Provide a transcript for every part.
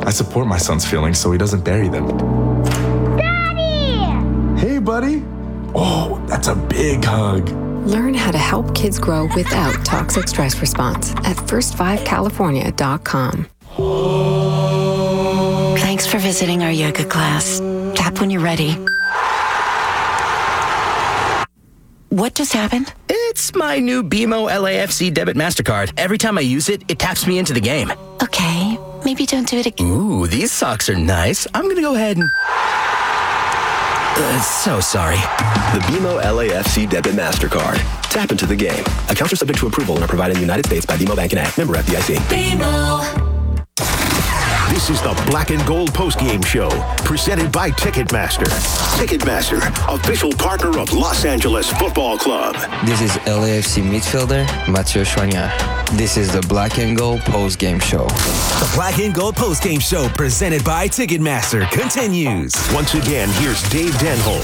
I support my son's feelings so he doesn't bury them. Daddy! Hey, buddy. Oh, that's a big hug. Learn how to help kids grow without toxic stress response at first5california.com. Thanks for visiting our yoga class. Tap when you're ready. What just happened? It's my new BMO LAFC debit MasterCard. Every time I use it, it taps me into the game. Okay, maybe don't do it again. Ooh, these socks are nice. I'm gonna go ahead and... so sorry. The BMO LAFC debit MasterCard. Tap into the game. Accounts are subject to approval and are provided in the United States by BMO Bank and A. Member FDIC. BMO. This is the Black and Gold postgame show, presented by Ticketmaster. Ticketmaster, official partner of Los Angeles Football Club. This is LAFC midfielder Mathieu Choignard. This is the Black and Gold postgame show. The Black and Gold postgame show, presented by Ticketmaster, continues. Once again, here's Dave Denholm.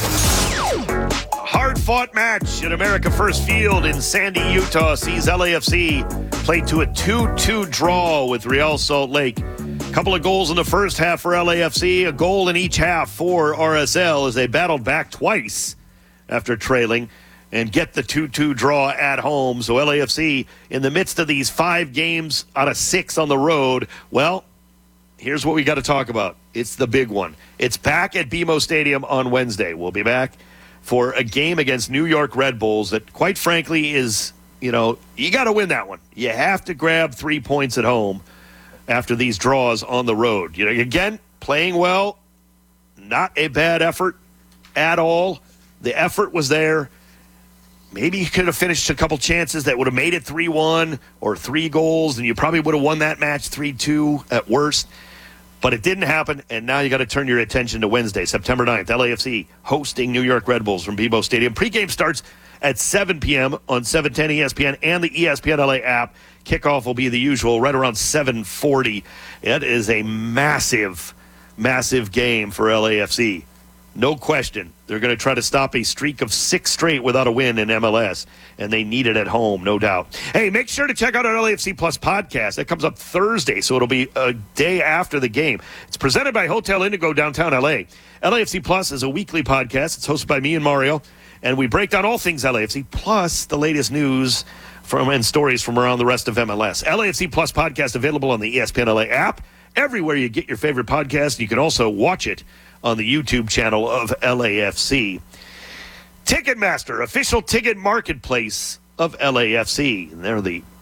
Hard-fought match at America First Field in Sandy, Utah sees LAFC play to a 2-2 draw with Real Salt Lake. Couple of goals in the first half for LAFC, a goal in each half for RSL as they battled back twice after trailing and get the 2-2 draw at home. So LAFC, in the midst of these 5 games out of 6 on the road, well, here's what we got to talk about. It's the big one. It's back at BMO Stadium on Wednesday. We'll be back for a game against New York Red Bulls that, quite frankly, is, you got to win that one. You have to grab 3 points at home after these draws on the road. Again, playing well, not a bad effort at all. The effort was there. Maybe you could have finished a couple chances that would have made it 3-1 or 3 goals, and you probably would have won that match 3-2 at worst. But it didn't happen, and now you got to turn your attention to Wednesday, September 9th. LAFC hosting New York Red Bulls from BMO Stadium. Pregame starts at 7 p.m. on 710 ESPN and the ESPN LA app. Kickoff will be the usual, right around 7:40. It is a massive, massive game for LAFC. No question. They're going to try to stop a streak of 6 straight without a win in MLS, and they need it at home, no doubt. Hey, make sure to check out our LAFC Plus podcast. That comes up Thursday, so it'll be a day after the game. It's presented by Hotel Indigo downtown LA. LAFC Plus is a weekly podcast. It's hosted by me and Mario, and we break down all things LAFC, plus the latest news and stories from around the rest of MLS. LAFC Plus podcast available on the ESPN LA app, everywhere you get your favorite podcast. You can also watch it on the YouTube channel of LAFC. Ticketmaster, official ticket marketplace of LAFC. And they're the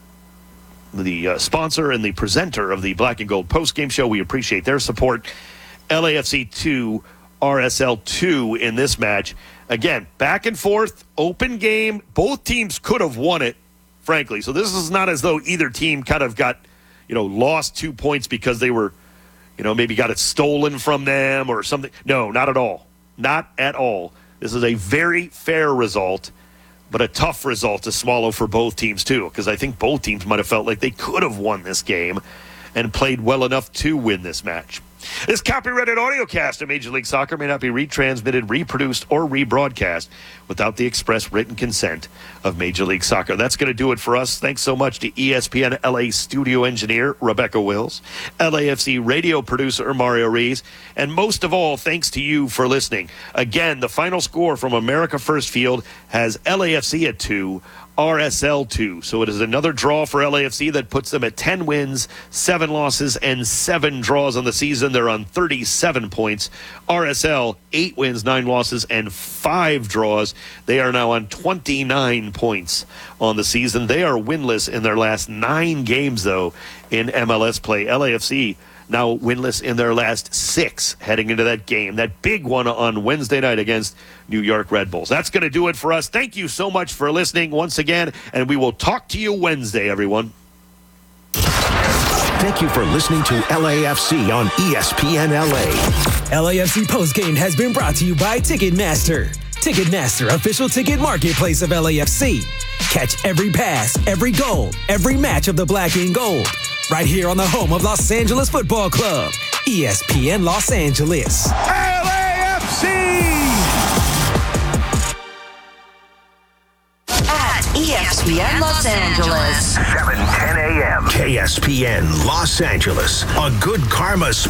sponsor and the presenter of the Black and Gold postgame show. We appreciate their support. LAFC 2, RSL 2 in this match. Again, back and forth, open game. Both teams could have won it, frankly. So this is not as though either team kind of got, lost 2 points because they were, maybe got it stolen from them or something. No, not at all. Not at all. This is a very fair result, but a tough result to swallow for both teams, too, because I think both teams might have felt like they could have won this game and played well enough to win this match. This copyrighted audio cast of Major League Soccer may not be retransmitted, reproduced, or rebroadcast without the express written consent of Major League Soccer. That's going to do it for us. Thanks so much to ESPN LA studio engineer Rebecca Wills, LAFC radio producer Mario Rees, and most of all, thanks to you for listening. Again, the final score from America First Field has LAFC at 2, RSL 2. So it is another draw for LAFC that puts them at 10 wins, 7 losses, and 7 draws on the season. They're on 37 points. RSL, 8 wins, 9 losses, and 5 draws. They are now on 29 points on the season. They are winless in their last 9 games, though, in MLS play. LAFC now winless in their last 6 heading into that game, that big one on Wednesday night against New York Red Bulls. That's going to do it for us. Thank you so much for listening once again, and we will talk to you Wednesday, everyone. Thank you for listening to LAFC on ESPN LA. LAFC postgame has been brought to you by Ticketmaster. Ticketmaster, official ticket marketplace of LAFC. Catch every pass, every goal, every match of the Black and Gold, right here on the home of Los Angeles Football Club, ESPN Los Angeles. LAFC! At ESPN Los Angeles. 7:10 a.m. KSPN Los Angeles. A good karma